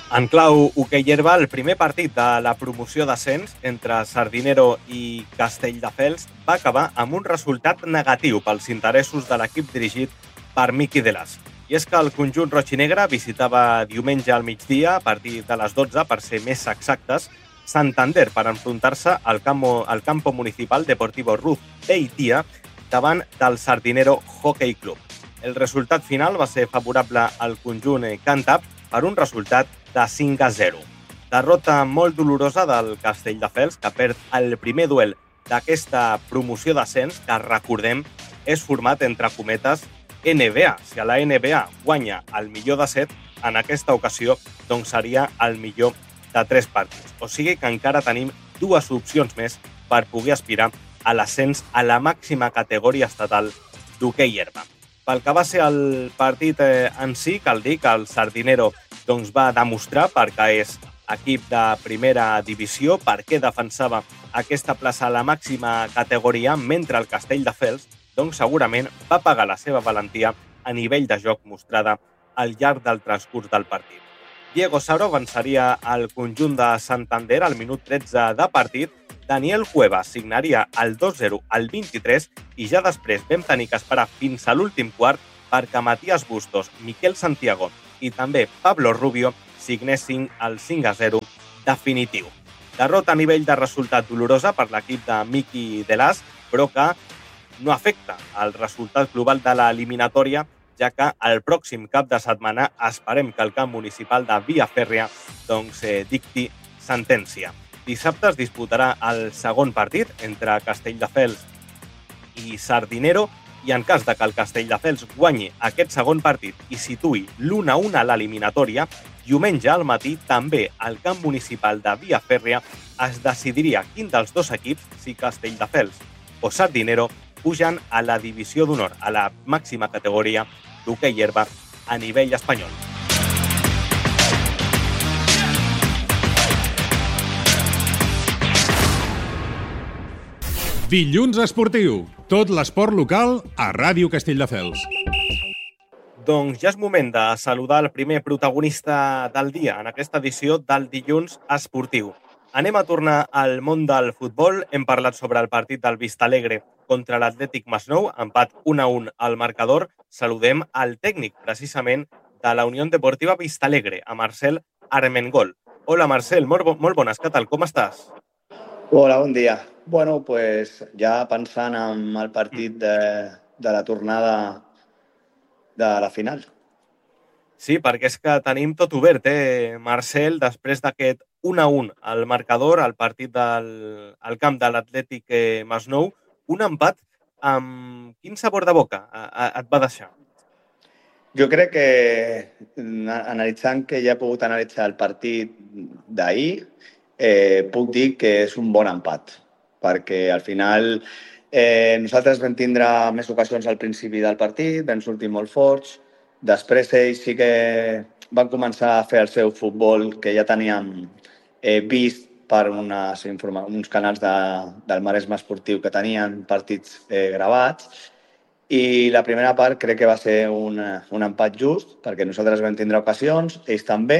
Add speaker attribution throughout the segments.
Speaker 1: En clau hoquei herba, el primer partit de la promoció d'ascens entre Sardinero i Castelldefels va acabar amb un resultat negatiu pels interessos de l'equip dirigit per Miqui de Las. I és que el conjunt roig i negre visitava diumenge al migdia, a partir de les 12, per ser més exactes, Santander per enfrontar-se al campo municipal Deportivo Ruz Beitia davant del Sardinero Hockey Club. El resultat final va ser favorable al conjunt càntab per un resultat de 5-0. Derrota molt dolorosa del Castelldefels, que perd el primer duel d'aquesta promoció d'ascens, que recordem és format entre cometes NBA. Si a la NBA guanya el millor de 7, en aquesta ocasió doncs seria el millor de 3 partits. O sigui que encara tenim dues opcions més per poder aspirar a l'ascens a la màxima categoria estatal d'hoquei herba. Pel que va ser el partit en si, cal dir que el Sardinero doncs, va demostrar perquè és equip de primera divisió, per què defensava aquesta plaça a la màxima categoria, mentre el Castelldefels doncs, segurament va pagar la seva valentia a nivell de joc mostrada al llarg del transcurs del partit. Diego Saro venceria el conjunt de Santander al minut 13 de partit. Daniel Cueva signaria el 2-0 al 23 i ja després vam tenir que esperar fins a l'últim quart perquè Matías Bustos, Miquel Santiago i també Pablo Rubio signessin el 5-0 definitiu. Derrota a nivell de resultat dolorosa per l'equip de Miqui de Las, però que no afecta el resultat global de l'eliminatòria, ja que el pròxim cap de setmana esperem que el camp municipal de Via Fèrria doncs, dicti sentència. Dissabte es disputarà el segon partit entre Castelldefels i Sardinero i en cas de que el Castelldefels guanyi aquest segon partit i situï l'1-1 a l'eliminatòria, diumenge al matí també al camp municipal de Via Fèrria es decidiria quin dels dos equips, si Castelldefels o Sardinero, pugen a la divisió d'honor, a la màxima categoria d'hoquei herba a nivell espanyol.
Speaker 2: Dilluns esportiu. Tot l'esport local a Ràdio Castelldefels.
Speaker 1: Doncs ja és moment de saludar el primer protagonista del dia en aquesta edició del Dilluns esportiu. Anem a tornar al món del futbol. Hem parlat sobre el partit del Vistalegre contra l'Atlètic Masnou, empat 1-1 al marcador. Saludem al tècnic, precisament, de la Unió Deportiva Vistalegre, a Marcel Armengol. Hola, Marcel, molt bones, què tal, com estàs?
Speaker 3: Hola, bon dia. Bueno, pues ja pensant en el partit de la tornada de la final.
Speaker 1: Sí, perquè és que tenim tot obert, Marcel, després d'aquest 1-1 al marcador, al partit al camp de l'Atlètic Masnou, un empat amb quin sabor de boca et va deixar?
Speaker 3: Jo crec que, analitzant que ja he pogut analitzar el partit d'ahir, puc dir que és un bon empat, perquè al final nosaltres vam tindre més ocasions al principi del partit, vam sortir molt forts, després ells sí que van començar a fer el seu futbol que ja teníem vist per uns canals del Maresme Esportiu que tenien partits gravats, i la primera part crec que va ser un empat just, perquè nosaltres vam tindre ocasions, ells també,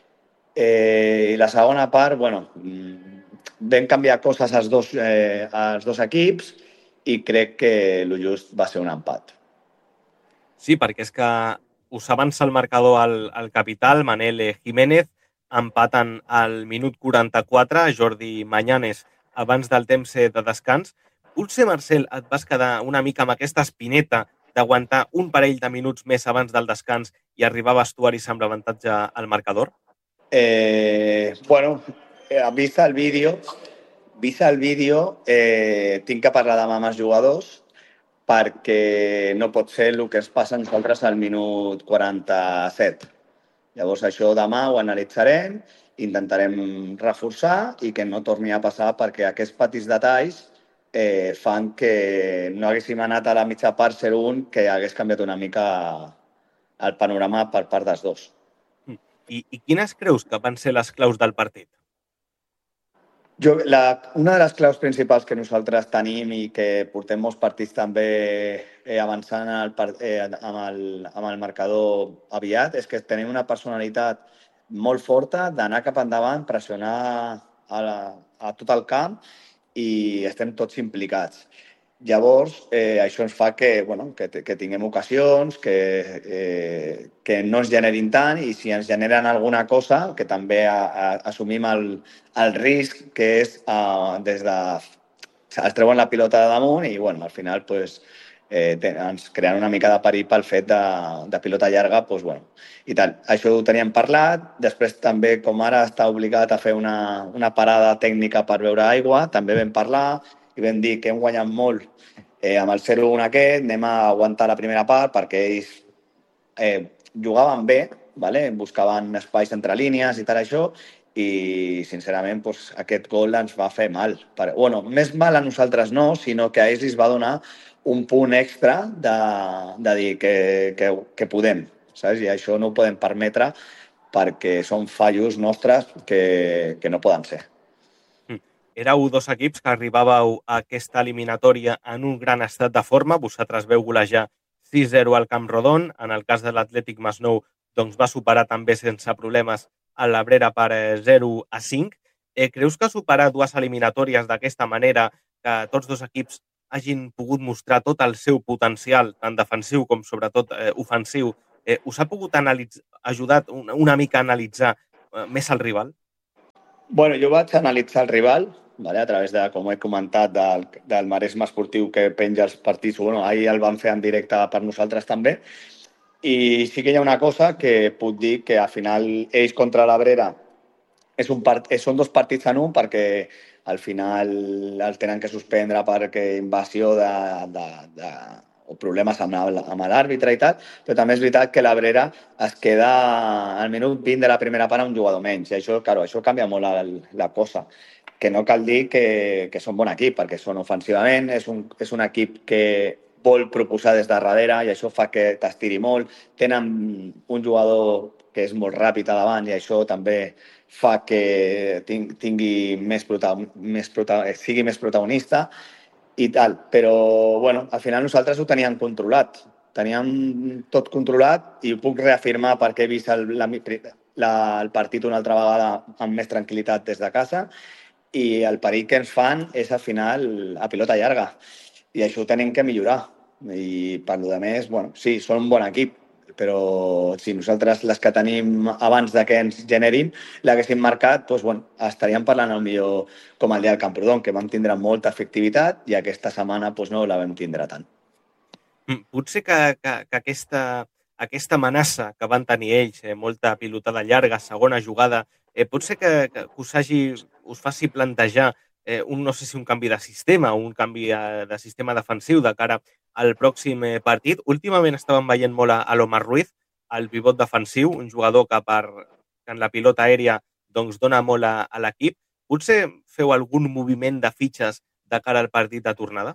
Speaker 3: i la segona part, bueno, vam canviar coses als dos equips i crec que el just va ser un empat.
Speaker 1: Sí, perquè és que us avança el marcador al capital, Manel Jiménez, empaten al minut 44, Jordi Mañanes abans del temps de descans. Potser, Marcel, et vas quedar una mica amb aquesta espineta d'aguantar un parell de minuts més abans del descans i arribar a vestuaris amb l'avantatge al marcador?
Speaker 3: Bueno, vist el vídeo, tinc que parlar demà amb els jugadors perquè no pot ser el que ens passa a nosaltres al minut 47. Llavors això demà ho analitzarem, intentarem reforçar i que no torni a passar perquè aquests petits detalls fan que no haguéssim anat a la mitja part 0-1, que hagués canviat una mica el panorama per part dels dos.
Speaker 1: I quines creus que van ser les claus del partit?
Speaker 3: Una de les claus principals que nosaltres tenim i que portem molts partits també avançant amb el marcador aviat és que tenim una personalitat molt forta, d'anar cap endavant, pressionar a tot el camp i estem tots implicats. Llavors, això ens fa que tinguem ocasions, que no ens generin tant i si ens generen alguna cosa, que també assumim el risc que és des de... Es treuen la pilota de damunt i al final ens creen una mica de perill pel fet de pilota llarga i tal. Això ho teníem parlat. Després també, com ara està obligat a fer una parada tècnica per beure aigua, també vam parlar i vam dir que hem guanyat molt amb el 0-1 aquest, anem a aguantar la primera part perquè ells jugaven bé, buscaven espais entre línies i tal això, i sincerament aquest gol ens va fer mal. Més mal a nosaltres no, sinó que a ells els va donar un punt extra de dir que podem, saps? I això no ho podem permetre perquè són fallos nostres que no poden ser.
Speaker 1: Éreu dos equips que arribàveu a aquesta eliminatòria en un gran estat de forma. Vosaltres veu golejar 6-0 al Camp Rodon. En el cas de l'Atlètic Masnou, va superar també sense problemes a l'Abrera per 0-5. Creus que superar dues eliminatòries d'aquesta manera, que tots dos equips hagin pogut mostrar tot el seu potencial, tant defensiu com sobretot ofensiu, us ha pogut ajudar una mica a analitzar més el rival?
Speaker 3: Jo vaig analitzar el rival a través de, com he comentat, del Maresme Esportiu que penja els partits. Ahir el van fer en directe per nosaltres també. I sí que hi ha una cosa que puc dir, que al final ells contra l'Abrera són dos partits en un, perquè al final el tenen que suspendre perquè invasió o problemes amb l'àrbitre i tal, però també és veritat que l'Abrera es queda al minut 20 de la primera part amb un jugador menys, i això canvia molt la cosa. Que no cal dir que són bon equip, perquè són ofensivament, és un equip que vol proposar des de darrere i això fa que t'estiri molt. Tenen un jugador que és molt ràpid a davant i això també fa que sigui més protagonista i tal. Però, al final nosaltres ho teníem controlat. Teníem tot controlat i ho puc reafirmar perquè he vist el partit una altra vegada amb més tranquil·litat des de casa, i el perill que ens fan és al final a pilota llarga i això ho tenim que millorar. I per lo de més, sí, són un bon equip, però si nosaltres les que tenim abans de que ens generin l'haguéssim marcat, estaríem parlant potser com el dia del Camprodon, que vam tindre molta efectivitat i aquesta setmana no la vam tindre tant.
Speaker 1: Potser que aquesta amenaça que van tenir ells, molta pilotada llarga, segona jugada, potser que us faci plantejar no sé si un canvi de sistema o un canvi de sistema defensiu de cara al pròxim partit. Últimament estàvem veient molt a l'Omar Ruiz, el pivot defensiu, un jugador que en la pilota aèria dona molt a l'equip. Potser feu algun moviment de fitxes de cara al partit de tornada?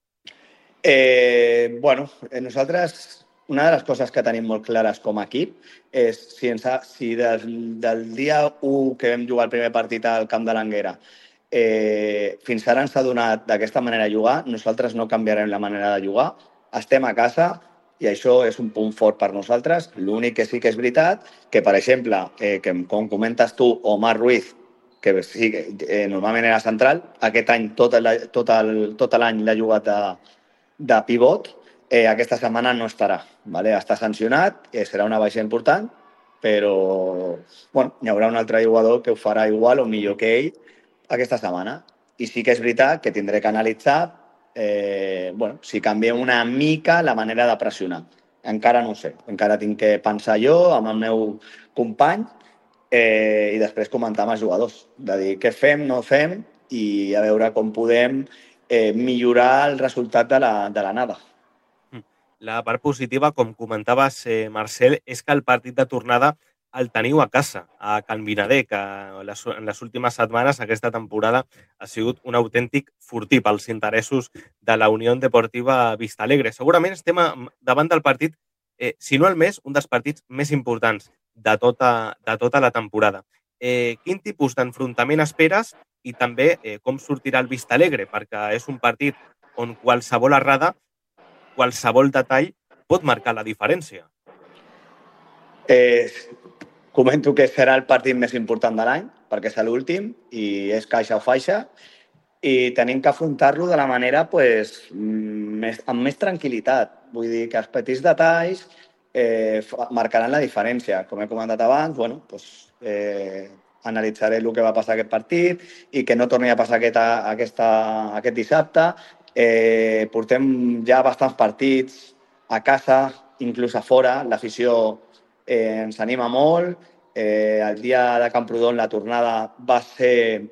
Speaker 3: Nosaltres, una de les coses que tenim molt clares com a equip és si del dia 1 que vam jugar el primer partit al Camp de l'Anguera fins ara ens ha donat d'aquesta manera de jugar, nosaltres no canviarem la manera de jugar, estem a casa i això és un punt fort per nosaltres. L'únic que sí que és veritat que, per exemple, com comentes tu, Omar Ruiz, que sí, normalment era central, aquest any tot l'any l'ha jugat de pivot, aquesta setmana no estarà. Està sancionat, serà una baixa important, però hi haurà un altre jugador que ho farà igual o millor que ell aquesta setmana. I sí que és veritat que tindré que analitzar si canviem una mica la manera de pressionar. Encara no ho sé, encara tinc que pensar jo amb el meu company i després comentar amb els jugadors, de dir què fem, no fem i a veure com podem millorar el resultat de l'anada.
Speaker 1: La part positiva, com comentaves, Marcel, és que el partit de tornada el teniu a casa, a Can Vinader, que en les últimes setmanes, aquesta temporada, ha sigut un autèntic fortí pels interessos de la Unió Deportiva Vistalegre. Segurament estem davant del partit, si no el més, un dels partits més importants de tota la temporada. Quin tipus d'enfrontament esperes i també com sortirà el Vistalegre? Perquè és un partit on qualsevol errada, qualsevol detall pot marcar la diferència.
Speaker 3: comento que serà el partit més important de l'any, perquè és l'últim i és caixa o faixa, i tenim que afrontar-lo de la manera amb més tranquil·litat. Vull dir que els petits detalls marcaran la diferència. Com he comentat abans, analitzaré el que va passar aquest partit i que no torni a passar aquest dissabte. Portem ja bastants partits a casa, inclús a fora. L'afició ens anima molt. El dia de Camprodon la tornada va ser...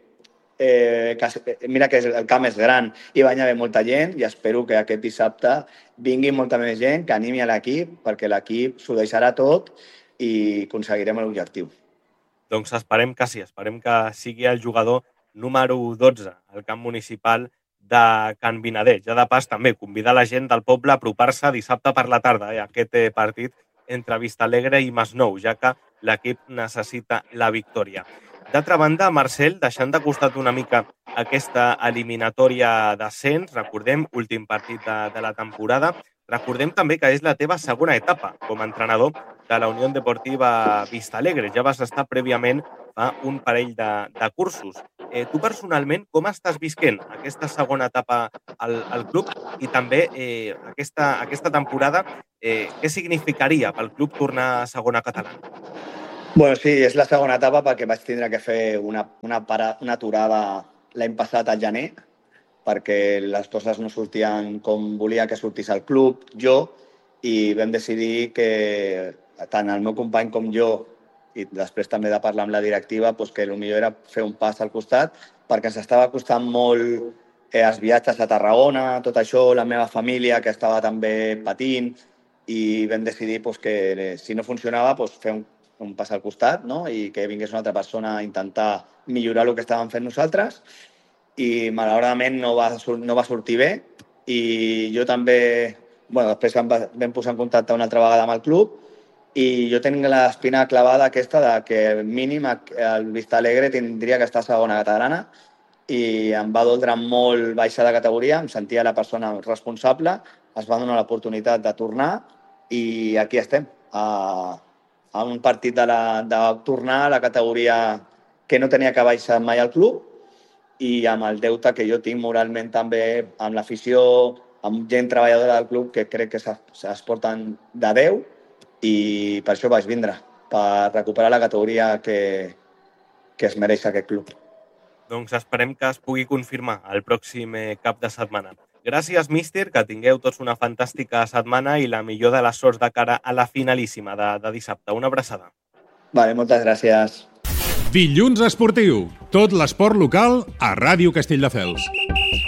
Speaker 3: mira que el camp és gran i va haver molta gent i espero que aquest dissabte vingui molta més gent, que animi a l'equip, perquè l'equip s'ho deixarà tot i aconseguirem l'objectiu.
Speaker 1: Doncs esperem que sí, esperem que sigui el jugador número 12 al camp municipal de Can Vinader. Ja de pas també convidar la gent del poble a apropar-se dissabte per la tarda a aquest partit entre Vistalegre i Masnou, ja que l'equip necessita la victòria. D'altra banda, Marcel, deixant de costat una mica aquesta eliminatòria d'ascens, recordem, últim partit de la temporada, recordem també que és la teva segona etapa com a entrenador de la Unió Deportiva Vistalegre. Ja vas estar prèviament fa un parell de cursos. Tu personalment, com estàs visquent aquesta segona etapa al club i també aquesta temporada, què significaria pel club tornar a segona catalana?
Speaker 3: Sí, és la segona etapa perquè vaig tindre que fer una aturada l'any passat al gener perquè les coses no sortien com volia que sortís el club, i vam decidir que tant el meu company com jo, i després també de parlar amb la directiva, que el millor era fer un pas al costat perquè ens estava costant molt els viatges a Tarragona, tot això, la meva família que estava també patint, i vam decidir que si no funcionava fer un pas al costat, no? I que vingués una altra persona a intentar millorar el que estàvem fent nosaltres, i malauradament no va sortir bé, i jo també, després vam posar en contacte una altra vegada amb el club, i jo tinc l'espina clavada aquesta de que mínim el Vistalegre tindria que estar a segona catalana, i em va doldre molt baixar de categoria, em sentia la persona responsable, es va donar l'oportunitat de tornar, i aquí estem, a un partit de tornar a la categoria que no tenia que baixar mai al club, i amb el deute que jo tinc moralment també amb l'afició, amb gent treballadora del club que crec que es porten de Déu, i per això vaig vindre, per recuperar la categoria que es mereix aquest club.
Speaker 1: Doncs esperem que es pugui confirmar el pròxim cap de setmana. Gràcies, míster, que tingueu tots una fantàstica setmana i la millor de les sorts de cara a la finalíssima de dissabte. Una abraçada.
Speaker 3: Moltes gràcies.
Speaker 2: Dilluns esportiu. Tot l'esport local a Ràdio Castelldefels.